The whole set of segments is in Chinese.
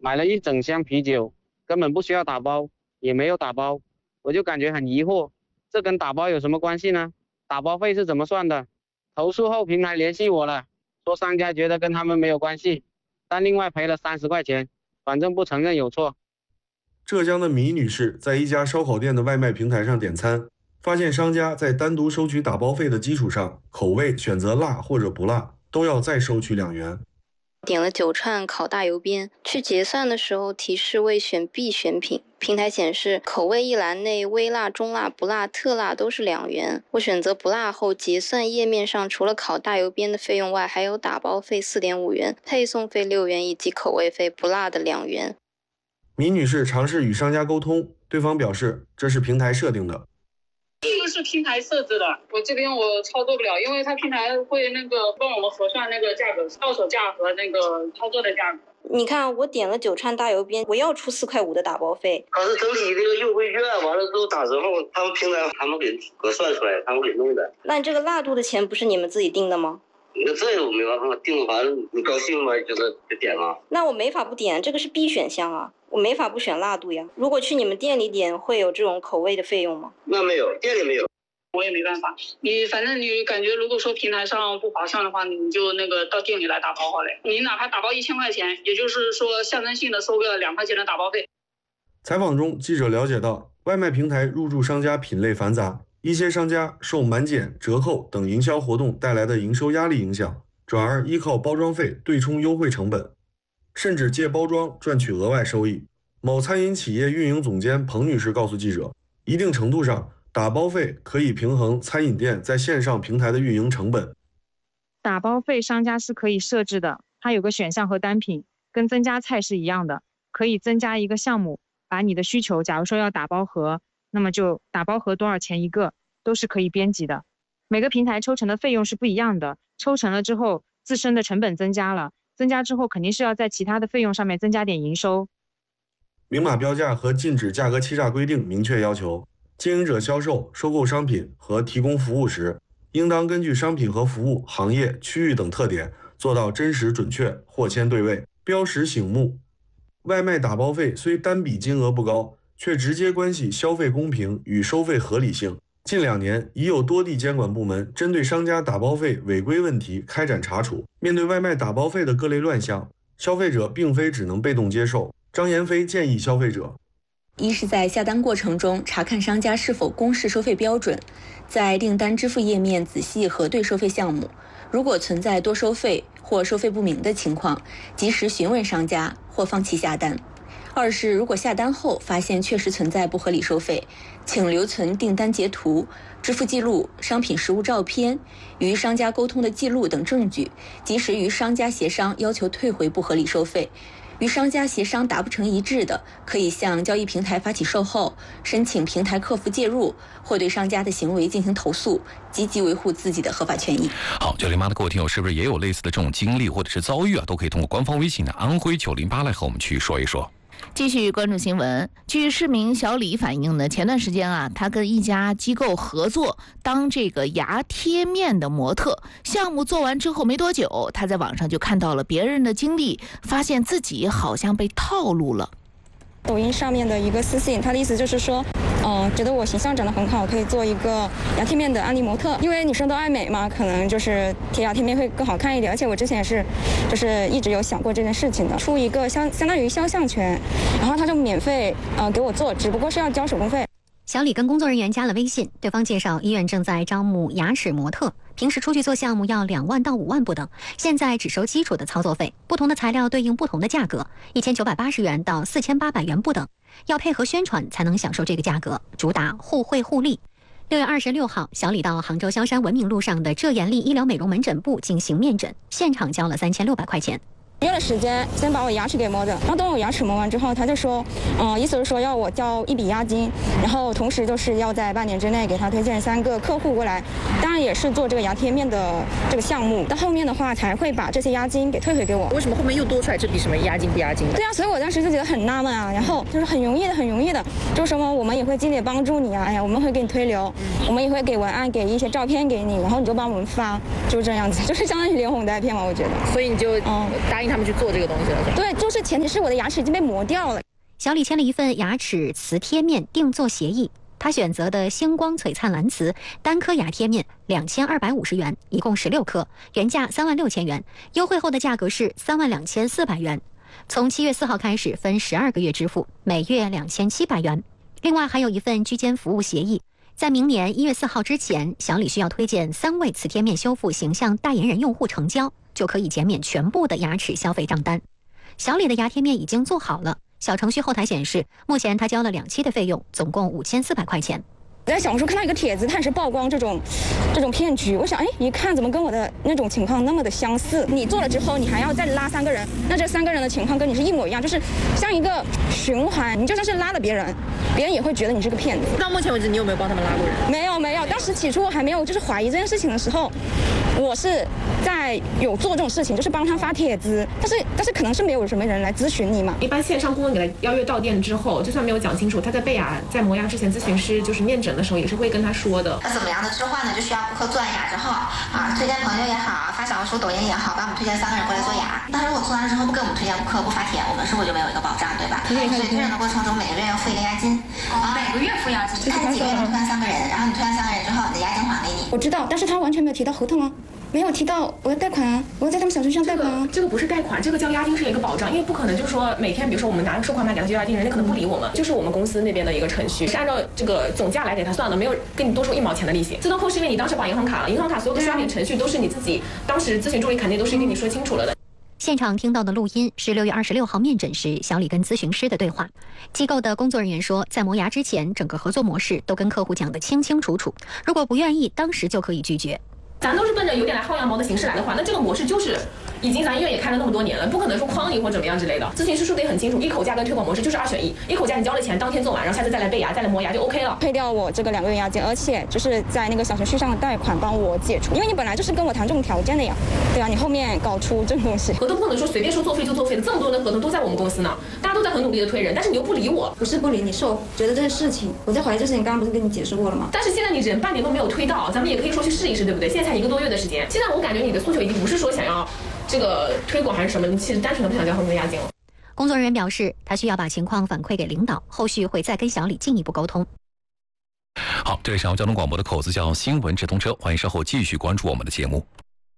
买了一整箱啤酒，根本不需要打包，也没有打包，我就感觉很疑惑，这跟打包有什么关系呢？打包费是怎么算的？投诉后平台联系我了，说商家觉得跟他们没有关系，但另外赔了30块钱，反正不承认有错。 浙江的米女士在一家烧烤店的外卖平台上点餐，发现商家在单独收取打包费的基础上，口味选择辣或者不辣，都要再收取2元。 点了9串烤大油边，去结算的时候提示未选 B 选品，平台显示口味一栏内微辣、中辣、不辣、特辣都是2元。我选择不辣后，结算页面上除了烤大油边的费用外，还有打包费4.5元、配送费6元以及口味费不辣的2元。 米女士尝试与商家沟通，对方表示这是平台设定的。 这个是平台设置的，我这边我操作不了，因为它平台会帮我们核算那个价格，到手价和那个操作的价格。 你看，我点了9串大油边，我要出4块5的打包费。 它是整体这个优惠券完了之后打折后，他们平台他们给核算出来，他们给弄的。 那这个辣度的钱不是你们自己定的吗？ 那这个我没办法定，反正你高兴吗？就点了。 那我没法不点，这个是 B 选项啊，我没法不选辣度呀。如果去你们店里点，会有这种口味的费用吗？ 那没有，店里没有。 我也没办法，反正你感觉如果说平台上不划算的话，你就到店里来打包好了。你哪怕打包1000块钱，也就是说象征性的收个2块钱的打包费。 采访中，记者了解到，外卖平台入驻商家品类繁杂，一些商家受满减、折扣等营销活动带来的营收压力影响，转而依靠包装费对冲优惠成本，甚至借包装赚取额外收益。某餐饮企业运营总监彭女士告诉记者，一定程度上，打包费可以平衡餐饮店在线上平台的运营成本。 打包费商家是可以设置的，它有个选项和单品，跟增加菜是一样的，可以增加一个项目，把你的需求，假如说要打包盒，那么就打包盒多少钱一个，都是可以编辑的。每个平台抽成的费用是不一样的，抽成了之后，自身的成本增加了，增加之后肯定是要在其他的费用上面增加点营收。 明码标价和禁止价格欺诈规定明确要求，经营者销售、收购商品和提供服务时，应当根据商品和服务、行业、区域等特点，做到真实准确、货签对位、标识醒目。外卖打包费虽单笔金额不高，却直接关系消费公平与收费合理性。近2年，已有多地监管部门针对商家打包费违规问题开展查处。面对外卖打包费的各类乱象，消费者并非只能被动接受。张延飞建议消费者： 一是在下单过程中查看商家是否公示收费标准，在订单支付页面仔细核对收费项目，如果存在多收费或收费不明的情况，及时询问商家或放弃下单。二是如果下单后发现确实存在不合理收费，请留存订单截图、支付记录、商品实物照片、与商家沟通的记录等证据，及时与商家协商要求退回不合理收费。与商家协商达不成一致的，可以向交易平台发起售后，申请平台客服介入，或对商家的行为进行投诉，积极维护自己的合法权益。 好，908的各位听友是不是也有类似的这种经历或者是遭遇啊？都可以通过官方微信的安徽908来和我们去说一说。 继续关注新闻。据市民小李反映呢，前段时间啊，他跟一家机构合作当这个牙贴面的模特，项目做完之后没多久，他在网上就看到了别人的经历，发现自己好像被套路了。 抖音上面的一个私信，他的意思就是说，觉得我形象长得很好，可以做一个牙贴面的案例模特，因为女生都爱美嘛，可能就是贴牙贴面会更好看一点。而且我之前也是，就是一直有想过这件事情的，出一个相当于肖像权，然后他就免费给我做，只不过是要交手工费。 小李跟工作人员加了微信，对方介绍医院正在招募牙齿模特，平时出去做项目要2万到5万不等，现在只收基础的操作费，不同的材料对应不同的价格，1980元到4800元不等，要配合宣传才能享受这个价格，主打互惠互利。6月26号，小李到杭州萧山文明路上的浙颜丽医疗美容门诊部进行面诊，现场交了3600块钱。 约了时间，先把我牙齿给磨的，然后等我牙齿磨完之后，他就说，意思是说要我交一笔押金，然后同时就是要在半年之内给他推荐3个客户过来，当然也是做这个牙贴面的这个项目，到后面的话才会把这些押金给退回给我。 为什么后面又多出来这笔什么押金不押金的？ 对啊，所以我当时就觉得很纳闷啊，然后就是很容易的，就是什么我们也会尽力帮助你啊，哎呀，我们会给你推流，我们也会给文案给一些照片给你，然后你就帮我们发，就是这样子，就是相当于连哄带骗嘛，我觉得。 所以你就答应他他们去做这个东西了。 对，就是前提是我的牙齿已经被磨掉了。 小李签了一份牙齿瓷贴面定做协议，他选择的星光璀璨蓝瓷单颗牙贴面2250元，一共16颗，原价36000元，优惠后的价格是32400元。从7月4号开始分12个月支付，每月2700元。另外还有一份居间服务协议，在明年1月4号之前，小李需要推荐3位瓷贴面修复形象代言人用户成交，就可以减免全部的牙齿消费账单。小李的牙贴面已经做好了，小程序后台显示，目前他交了2期的费用，总共5400块钱。 我在小红书看到一个帖子，它也是曝光这种骗局。我想，一看怎么跟我的那种情况那么的相似？你做了之后，你还要再拉3个人，那这3个人的情况跟你是一模一样，就是像一个循环。你就算是拉了别人，别人也会觉得你是个骗子。 到目前为止，你有没有帮他们拉过人？ 没有。当时起初我还没有就是怀疑这件事情的时候，我是在有做这种事情，就是帮他发帖子，但是可能是没有什么人来咨询你嘛。 一般线上顾问给他邀约到店之后，就算没有讲清楚，他在备牙、在磨牙之前，咨询师就是面诊的时候也是会跟他说的。 那怎么样的置换呢？就需要顾客做完牙之后推荐朋友也好，发小红书、抖音也好，帮我们推荐3个人过来做牙。但是如果做完了之后不给我们推荐顾客，不发帖，我们是不是就没有一个保障，对吧？所以推荐的过程中每个月要付一个押金，每个月付押金，看你几个月能推荐3个人，然后你推荐3个人之后，你的押金还给你。 我知道，但是他完全没有提到合同啊。没有提到我要贷款啊，我要在他们小程序上贷款啊。 这个不是贷款，这个交押金是一个保障，因为不可能就是说每天，比如说我们拿收款码给他交押金，人家可能不理我们，就是我们公司那边的一个程序，是按照这个总价来给他算的，没有跟你多收1毛钱的利息。自动扣是因为你当时绑银行卡了，银行卡所有的刷脸程序都是你自己，当时咨询助理肯定都是跟你说清楚了的。 现场听到的录音是6月26号面诊时小李跟咨询师的对话。机构的工作人员说，在磨牙之前，整个合作模式都跟客户讲得清清楚楚，如果不愿意，当时就可以拒绝。 咱都是奔着有点来薅羊毛的形式来的话，那这个模式就是已经咱医院也开了那么多年了，不可能说诓你或怎么样之类的。咨询师说的也很清楚，一口价跟推广模式就是2选1，一口价你交了钱当天做完，然后下次再来备牙再来磨牙就 OK 了， 退掉我这个2个月押金，而且就是在那个小程序上的贷款帮我解除，因为你本来就是跟我谈这种条件的呀，对啊，你后面搞出这种东西， 合同不能说随便说作废就作废的，这么多人的合同都在我们公司呢，大家都在很努力的推人，但是你又不理我。 不是不理你，是我觉得这个事情，我在怀疑这事情，刚刚不是跟你解释过了吗？ 但是现在你人半年都没有推到，咱们也可以说去试一试，对不对？现在才1个多月的时间。现在我感觉你的诉求已经不是说想要这个推广还是什么，你其实单纯的不想交后面的押金了。 工作人员表示，他需要把情况反馈给领导，后续会再跟小李进一步沟通。 好，这里是交通广播的口子叫新闻直通车，欢迎稍后继续关注我们的节目。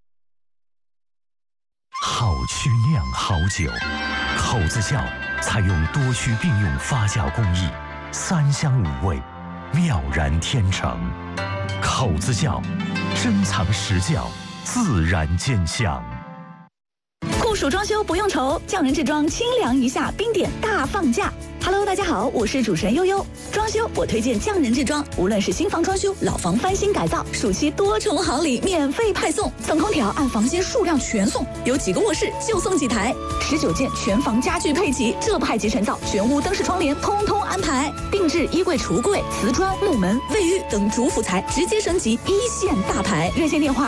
好曲酿好酒，口子窖采用多区并用发酵工艺，3香5味，妙然天成。口子窖，珍藏实窖，自然见香。 酷暑装修不用愁，匠人制装清凉一下，冰点大放价。Hello， 大家好，我是主持人悠悠。装修我推荐匠人制装，无论是新房装修、老房翻新改造，暑期多重好礼免费派送，送空调按房间数量全送，有几个卧室就送几台，19件全房家具配齐，这派级成造，全屋灯饰窗帘通通安排，定制衣柜、橱柜、瓷砖、木门、卫浴等主辅材直接升级1线大牌。热线电话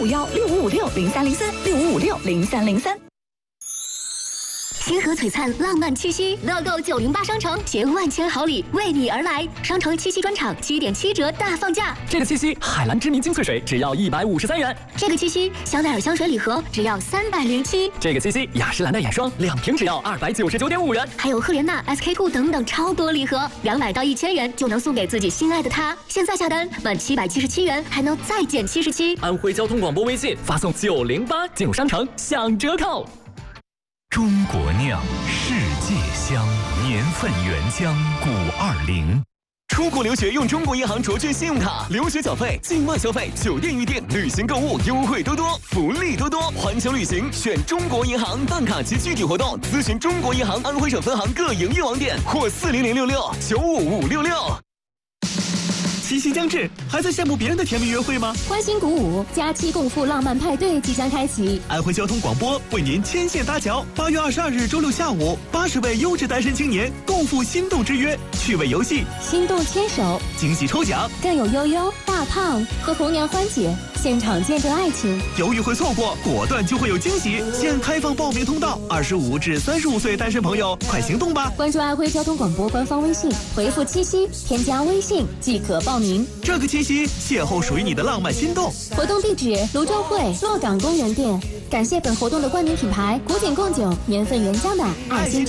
05516556030365560303。 星河璀璨浪漫七夕，乐购908商城携万千好礼为你而来。商城七夕专场7.7折大放价， 这个七夕海蓝之谜精粹水只要153元， 这个七夕香奈儿香水礼盒只要307， 这个七夕雅诗兰黛眼霜2瓶只要299.5元， 还有赫莲娜、SK2 等等超多礼盒，200到1000元就能送给自己心爱的他。现在下单满777元还能再减77。 安徽交通广播微信发送908进入商城享折扣。 中国酿，世界香，年份原浆520。 出国留学用中国银行卓券信用卡，留学缴费、境外消费、酒店预订、旅行购物优惠多多，福利多多。环球旅行选中国银行，办卡及具体活动咨询中国银行安徽省分行各营业网点或40066-95566。七夕将至，还在羡慕别人的甜蜜约会吗？ 欢欣鼓舞，假期共赴浪漫派对即将开启。 安徽交通广播为您牵线搭桥，8月22日周六下午，80位优质单身青年共赴心动之约，趣味游戏、 心动牵手、 惊喜抽奖， 更有悠悠、大胖和红娘欢姐现场见证爱情。 犹豫会错过，果断就会有惊喜。现开放报名通道，25至35岁单身朋友快行动吧！ 关注安徽交通广播官方微信，回复七夕，添加微信即可报名。 这个七夕，邂逅属于你的浪漫心动。 活动地址：泸州会洛港公园店。感谢本活动的冠名品牌古井贡酒年份原浆奶爱心。